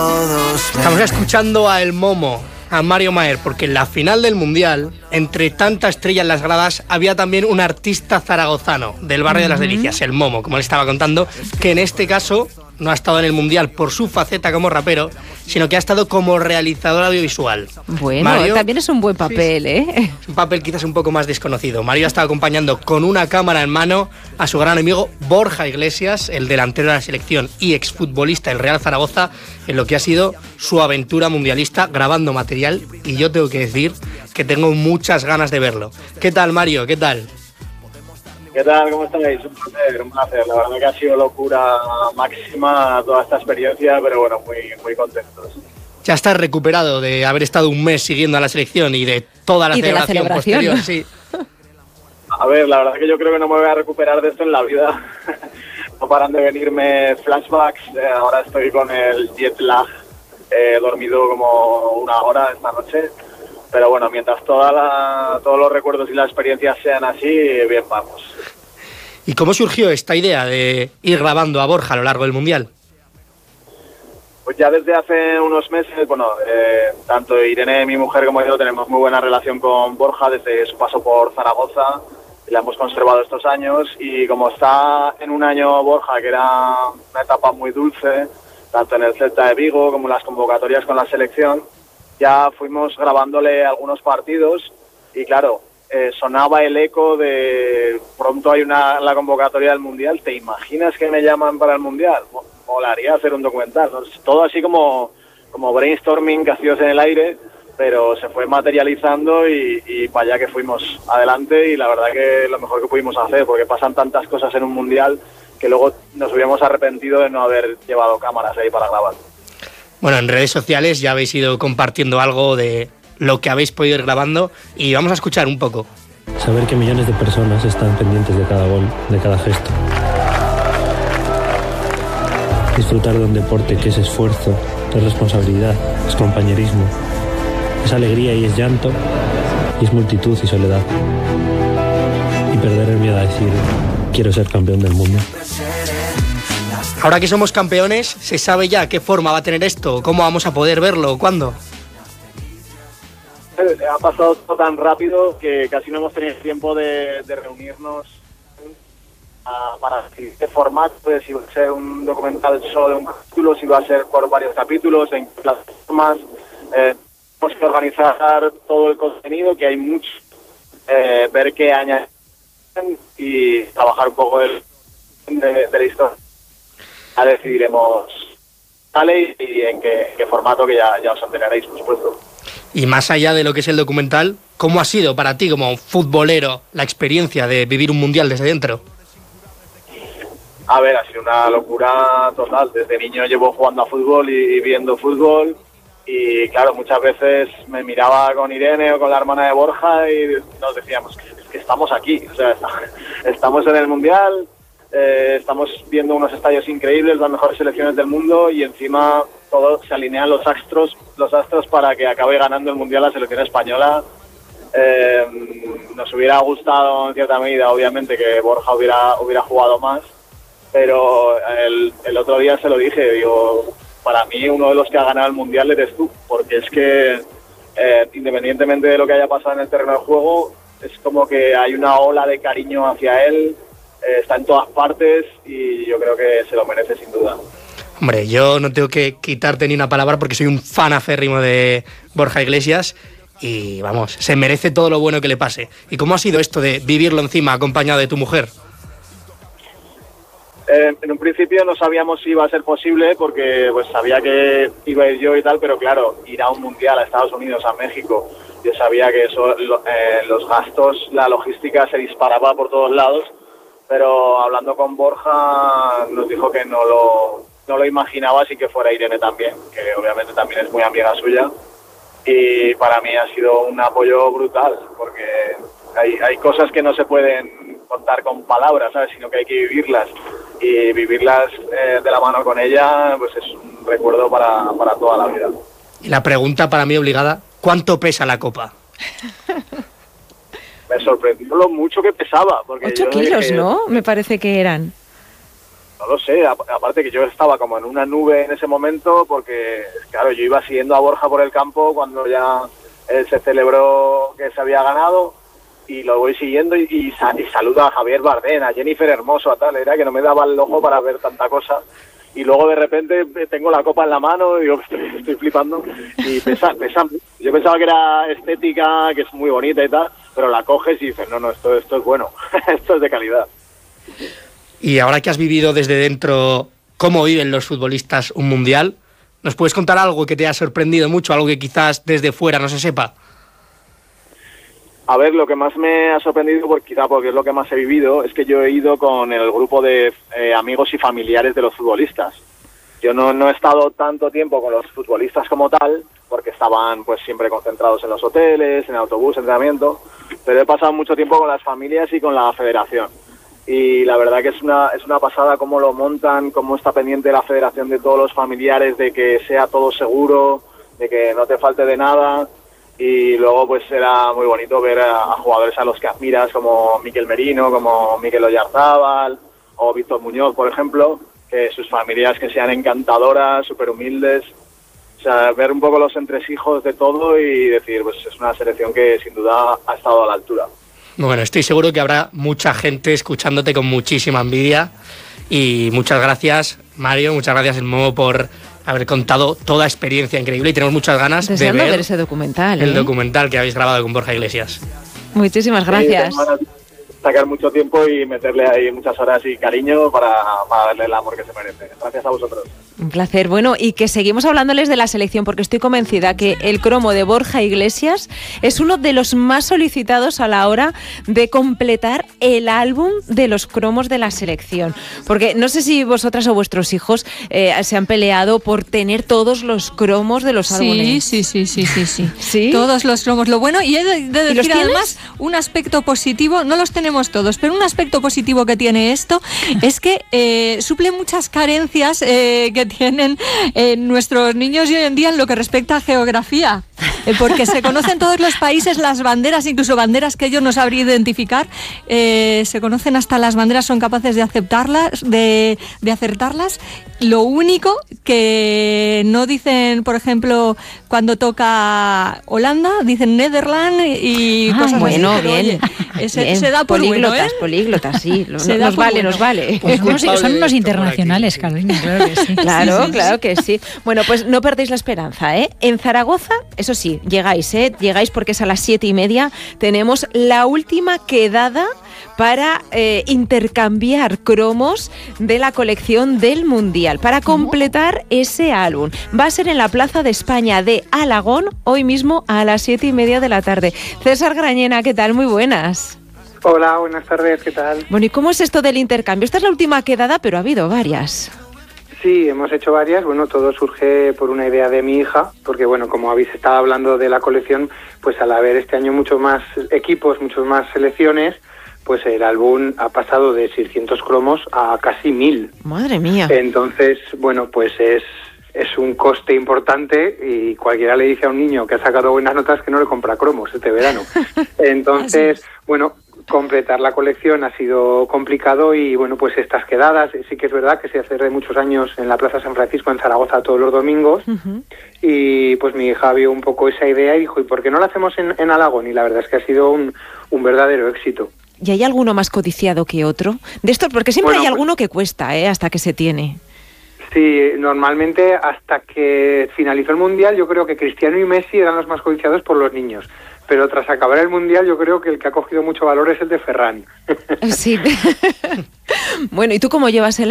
Estamos escuchando a El Momo, a Mario Maer, porque en la final del Mundial, entre tanta estrella en las gradas, había también un artista zaragozano del barrio de las Delicias, El Momo, como le estaba contando, que en este caso no ha estado en el Mundial por su faceta como rapero, sino que ha estado como realizador audiovisual. Bueno, Mario, también es un buen papel, ¿eh? Es un papel quizás un poco más desconocido. Mario ha estado acompañando con una cámara en mano a su gran amigo Borja Iglesias, el delantero de la selección y exfutbolista del Real Zaragoza, en lo que ha sido su aventura mundialista grabando material, y yo tengo que decir que tengo muchas ganas de verlo. ¿Qué tal, Mario? ¿Qué tal? ¿Qué tal? ¿Cómo estáis? Un placer. La verdad que ha sido locura máxima toda esta experiencia, pero bueno, muy contentos. Ya estás recuperado de haber estado un mes siguiendo a la selección y de toda la celebración posterior. Sí. A ver, la verdad que yo creo que no me voy a recuperar de esto en la vida. No paran de venirme flashbacks. Ahora estoy con el jet lag. He dormido como una hora esta noche. Pero bueno, mientras todos los recuerdos y las experiencias sean así, bien vamos. ¿Y cómo surgió esta idea de ir grabando a Borja a lo largo del Mundial? Pues ya desde hace unos meses, bueno, tanto Irene, mi mujer, como yo tenemos muy buena relación con Borja desde su paso por Zaragoza. La hemos conservado estos años, y como está en un año Borja, que era una etapa muy dulce, tanto en el Celta de Vigo como en las convocatorias con la selección, ya fuimos grabándole algunos partidos y claro, sonaba el eco de pronto hay la convocatoria del Mundial. ¿Te imaginas que me llaman para el Mundial? Molaría hacer un documental, ¿no? Todo así como brainstorming, vacíos en el aire, pero se fue materializando y para allá que fuimos adelante, y la verdad que lo mejor que pudimos hacer, porque pasan tantas cosas en un Mundial que luego nos hubiéramos arrepentido de no haber llevado cámaras ahí para grabar. Bueno, en redes sociales ya habéis ido compartiendo algo de lo que habéis podido ir grabando y vamos a escuchar un poco. Saber que millones de personas están pendientes de cada gol, de cada gesto. Disfrutar de un deporte que es esfuerzo, es responsabilidad, es compañerismo, es alegría y es llanto, y es multitud y soledad. Y perder el miedo a decir, quiero ser campeón del mundo. Ahora que somos campeones, ¿se sabe ya qué forma va a tener esto? ¿Cómo vamos a poder verlo? ¿Cuándo? Ha pasado todo tan rápido que casi no hemos tenido tiempo de reunirnos para decidir qué formato, si va a ser un documental solo de un capítulo, si va a ser por varios capítulos, en qué plataformas. Tenemos que organizar todo el contenido, que hay mucho, ver qué añadir y trabajar un poco de la historia. Ya decidiremos y en qué formato, que ya os enteraréis, por supuesto. Y más allá de lo que es el documental, ¿cómo ha sido para ti como futbolero la experiencia de vivir un Mundial desde dentro? A ver, ha sido una locura total. Desde niño llevo jugando a fútbol y viendo fútbol, y claro, muchas veces me miraba con Irene o con la hermana de Borja y nos decíamos que estamos aquí, o sea, estamos en el Mundial. Estamos viendo unos estadios increíbles, las mejores selecciones del mundo, y encima todo se alinean los astros para que acabe ganando el Mundial la selección española. Nos hubiera gustado en cierta medida, obviamente, que Borja hubiera jugado más, pero el otro día se lo dije, digo, para mí uno de los que ha ganado el Mundial eres tú, porque es que independientemente de lo que haya pasado en el terreno de juego, es como que hay una ola de cariño hacia él. Está en todas partes y yo creo que se lo merece sin duda. Hombre, yo no tengo que quitarte ni una palabra porque soy un fan aférrimo de Borja Iglesias y vamos, se merece todo lo bueno que le pase. ¿Y cómo ha sido esto de vivirlo encima acompañado de tu mujer? En un principio no sabíamos si iba a ser posible porque pues sabía que iba a ir yo y tal, pero claro, ir a un Mundial a Estados Unidos, a México, yo sabía que eso, los gastos, la logística se disparaba por todos lados. Pero hablando con Borja nos dijo que no lo imaginaba, así que fuera Irene también, que obviamente también es muy amiga suya, y para mí ha sido un apoyo brutal, porque hay cosas que no se pueden contar con palabras, ¿sabes? Sino que hay que vivirlas, y vivirlas de la mano con ella, pues es un recuerdo para toda la vida. Y la pregunta para mí obligada, ¿cuánto pesa la copa? Me sorprendió lo mucho que pesaba. Porque 8 kilos, ¿no? Me parece que eran. no lo sé, aparte que yo estaba como en una nube en ese momento, porque claro, yo iba siguiendo a Borja por el campo cuando ya se celebró que se había ganado, y lo voy siguiendo y saludo a Javier Bardem, a Jennifer Hermoso, a tal, era que no me daba el ojo para ver tanta cosa. Y luego de repente tengo la copa en la mano y digo, estoy flipando, y pesa. Yo pensaba que era estética, que es muy bonita y tal, pero la coges y dices, no, esto es bueno, esto es de calidad. Y ahora que has vivido desde dentro cómo viven los futbolistas un mundial, ¿nos puedes contar algo que te haya sorprendido mucho, algo que quizás desde fuera no se sepa? A ver, lo que más me ha sorprendido, quizá porque es lo que más he vivido, es que yo he ido con el grupo de amigos y familiares de los futbolistas. Yo no he estado tanto tiempo con los futbolistas como tal, porque estaban pues siempre concentrados en los hoteles, en el autobús, entrenamiento, pero he pasado mucho tiempo con las familias y con la federación. Y la verdad que es una pasada cómo lo montan, cómo está pendiente la federación de todos los familiares, de que sea todo seguro, de que no te falte de nada. Y luego pues era muy bonito ver a jugadores a los que admiras, como Mikel Merino, como Mikel Oyarzábal o Víctor Muñoz, por ejemplo, que sus familias que sean encantadoras, súper humildes. O sea, ver un poco los entresijos de todo y decir, pues es una selección que sin duda ha estado a la altura. Bueno, estoy seguro que habrá mucha gente escuchándote con muchísima envidia, y muchas gracias, Mario, muchas gracias el Momo por haber contado toda experiencia increíble, y tenemos muchas ganas de ver ese documental, el documental que habéis grabado con Borja Iglesias. Muchísimas gracias. Sí, sacar mucho tiempo y meterle ahí muchas horas y cariño para darle el amor que se merece. Gracias a vosotros. Un placer. Bueno, y que seguimos hablándoles de la selección, porque estoy convencida que el cromo de Borja Iglesias es uno de los más solicitados a la hora de completar el álbum de los cromos de la selección. Porque no sé si vosotras o vuestros hijos se han peleado por tener todos los cromos de los álbumes. Sí. Todos los cromos. Lo bueno, y he de decir además un aspecto positivo, no los tenemos todos, pero un aspecto positivo que tiene esto es que suple muchas carencias que tienen nuestros niños hoy en día en lo que respecta a geografía, porque se conocen todos los países, las banderas, incluso banderas que ellos no sabrían identificar, se conocen hasta las banderas, son capaces de aceptarlas, de acertarlas. Lo único que no dicen, por ejemplo, cuando toca Holanda, dicen Netherlands y cosas bueno, así. Bien, bien. Se da por políglotas, sí. Nos vale. Pues son unos internacionales, Carolina, claro que sí. Claro que sí. Bueno, pues no perdéis la esperanza, ¿eh? En Zaragoza, eso sí, llegáis porque es a las 7:30. Tenemos la última quedada para intercambiar cromos de la colección del Mundial, para completar ese álbum. Va a ser en la Plaza de España de Alagón, hoy mismo a las 7:30 de la tarde. César Grañena, ¿qué tal? Muy buenas. Hola, buenas tardes, ¿qué tal? Bueno, ¿y cómo es esto del intercambio? Esta es la última quedada, pero ha habido varias. Sí, hemos hecho varias. Bueno, todo surge por una idea de mi hija, porque bueno, como habéis estado hablando de la colección, pues al haber este año muchos más equipos, muchas más selecciones, pues el álbum ha pasado de 600 cromos a casi 1000. Madre mía. Entonces, bueno, pues es un coste importante, y cualquiera le dice a un niño que ha sacado buenas notas que no le compra cromos este verano. Entonces, bueno, completar la colección ha sido complicado, y bueno, pues estas quedadas, sí que es verdad que se hace desde muchos años en la Plaza San Francisco en Zaragoza todos los domingos, y pues mi hija vio un poco esa idea y dijo, ¿y por qué no lo hacemos en Alagón? Y la verdad es que ha sido un verdadero éxito. ¿Y hay alguno más codiciado que otro? De estos, porque siempre hay alguno que cuesta, hasta que se tiene. Sí, normalmente hasta que finalizó el Mundial yo creo que Cristiano y Messi eran los más codiciados por los niños. Pero tras acabar el Mundial yo creo que el que ha cogido mucho valor es el de Ferran. Sí. Bueno, ¿y tú cómo llevas el